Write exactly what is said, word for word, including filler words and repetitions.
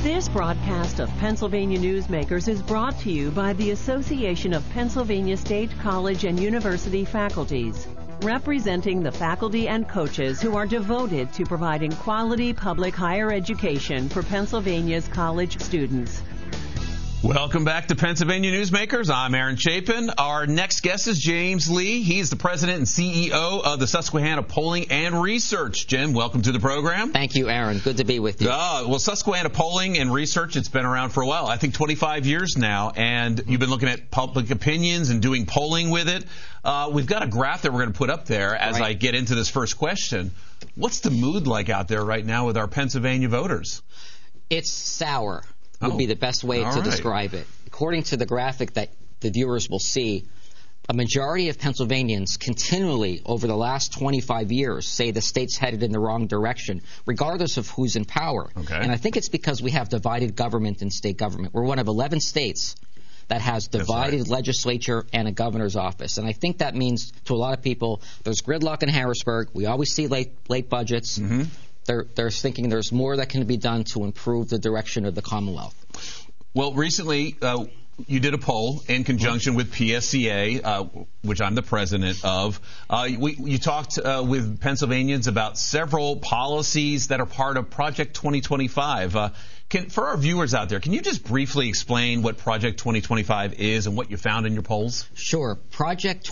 This broadcast of Pennsylvania Newsmakers is brought to you by the Association of Pennsylvania State College and University Faculties, representing the faculty and coaches who are devoted to providing quality public higher education for Pennsylvania's college students. Welcome back to Pennsylvania Newsmakers. I'm Aaron Chapin. Our next guest is James Lee. He's the president and C E O of the Susquehanna Polling and Research. Jim, welcome to the program. Thank you, Aaron. Good to be with you. Uh, well, Susquehanna Polling and Research, it's been around for a while. I think twenty-five years now, and you've been looking at public opinions and doing polling with it. Uh, we've got a graph that we're going to put up there as right. I get into this first question. What's the mood like out there right now with our Pennsylvania voters? It's sour. Would Oh, be the best way to right. describe it. According to the graphic that the viewers will see, a majority of Pennsylvanians continually over the last twenty-five years say the state's headed in the wrong direction, regardless of who's in power. Okay. And I think it's because we have divided government and state government. We're one of eleven states that has divided right. legislature and a governor's office. And I think that means to a lot of people there's gridlock in Harrisburg. We always see late, late budgets. Mm-hmm. They're, they're thinking there's more that can be done to improve the direction of the Commonwealth. Well, recently uh, you did a poll in conjunction with P S C A, uh, which I'm the president of. Uh, we, you talked uh, with Pennsylvanians about several policies that are part of Project twenty twenty-five. Uh, can, for our viewers out there, can you just briefly explain what Project twenty twenty-five is and what you found in your polls? Sure. Project